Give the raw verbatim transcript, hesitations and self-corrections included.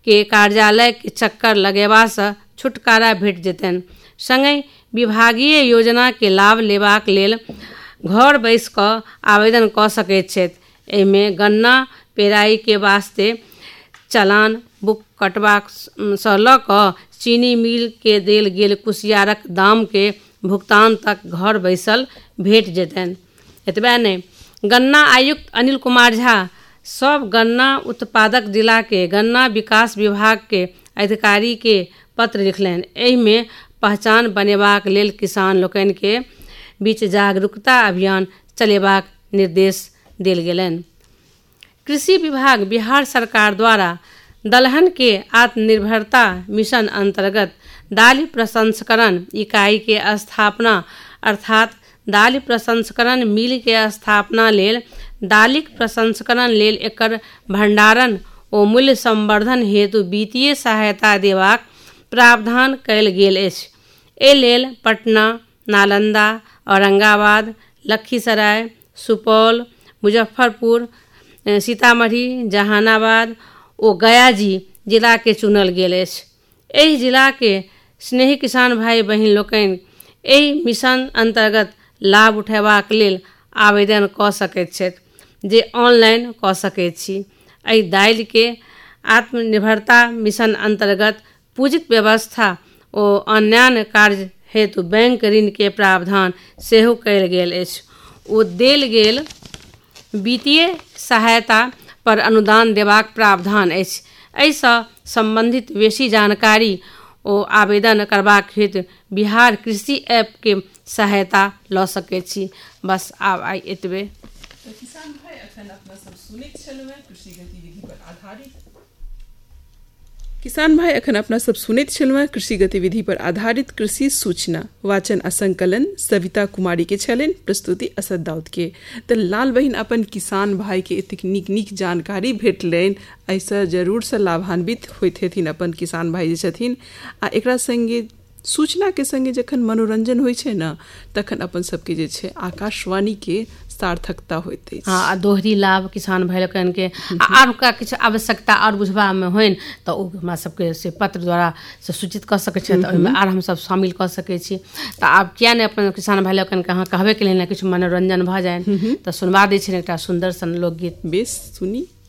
के कार्यालय के चक्कर लगेबासँ छुटकारा भेट जेतनि। संगहि विभागीय योजना के लाभ लेबाक लेल घर बैस कऽ आवेदन कऽ सकैत छथि। एहिमे गन्ना पेराई के वास्ते चालान बुक कटबाक सँ लऽ कऽ चीनी मिल के देल गेल कुसियारक दाम के भुगतान तक घर बैसल भेट जेतनि। एतबे नहि, गन्ना आयुक्त अनिल कुमार झा सब गन्ना उत्पादक जिला के गन्ना विकास विभाग के अधिकारी के पत्र लिखलनि। एहिमे पहचान बनेबाक लेल किसान लोकनि के बीच जागरूकता अभियान चलेबाक निर्देश देल गेलनि। कृषि विभाग बिहार सरकार द्वारा दलहन के आत्मनिर्भरता मिशन अंतर्गत दालि प्रसंस्करण इकाई के स्थापना अर्थात दालि प्रसंस्करण मिल के स्थापना लेल दालिक प्रसंस्करण लेल एकर भंडारण ओ मूल्य संवर्धन हेतु वित्तीय सहायता देबाक प्रावधान कयल गेल अछि। एहि लेल पटना, नालंदा, औरंगाबाद, लखीसराय, सुपौल, मुजफ्फरपुर, सीतामढ़ी, जहानाबाद ओ गयाजी जिला के चुनल गेल अछि। एहि जिला के स्नेही किसान भाई बहिन लोकनि एहि मिशन अंतर्गत लाभ उठेबाक लेल आवेदन कऽ सकैत छथि, जे ऑनलाइन कऽ सकैत छी। एहि दालि के आत्मनिर्भरता मिशन अंतर्गत पूंजीक व्यवस्था ओ अन्य कार्य हेतु बैंक ऋण के प्रावधान सेहो कयल गेल अछि। ओ देल गेल वित्तीय सहायता पर अनुदान देबाक प्रावधान अछि। एहिसँ संबंधित बेसी जानकारी ओ आवेदन करबाक हेतु बिहार कृषि ऐप के सहायता लऽ सकैत छी। बस आब आइ एतबे। किसान भाई अखन अपना सब सुनैत छलहुँ कृषि गतिविधि पर आधारित किसान भाई अखन अपना सब सुनैत छलहुँ कृषि गतिविधि पर आधारित कृषि सूचना। वाचन आ संकलन सविता कुमारी के छलनि, प्रस्तुति असद दाऊद के। तऽ लाल बहिन अपन किसान भाई के एतेक नीक नीक जानकारी भेटलनि, एहिसँ जरूर से लाभान्वित होइत हेथिन अपन किसान भाई जे छथिन। आ एकरा संगे सूचना के संगे जखन मनोरंजन होइ छै न, तखन अपन सबके जे छै आकाशवाणी के सार्थकता होइत अछि। हाँ, आ दोहरी लाभ किसान भाई लोकनि के आर ओकरा किछु आवश्यकता और बुझबा में होइन तऽ ओ हमरा सबके से पत्र द्वारा से सूचित कऽ सकैत छथि। ओहिमे आर हमसब शामिल कऽ सकैत छी। तऽ आब किया नहि अपन किसान भाई लोकनि के अहाँ कहबे केलनि किछु मनोरंजन भऽ जाए, तऽ सुनवा दै छियनि एकटा सुंदर सन लोकगीत। बेस सुनी।